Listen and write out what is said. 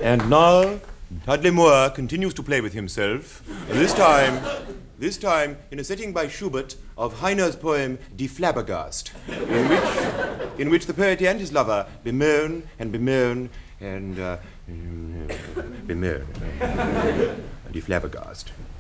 And now, Dudley Moore continues to play with himself, this time in a setting by Schubert of Heine's poem Die Flabbergast, in which the poet and his lover bemoan and bemoan and bemoan. Die Flabbergast.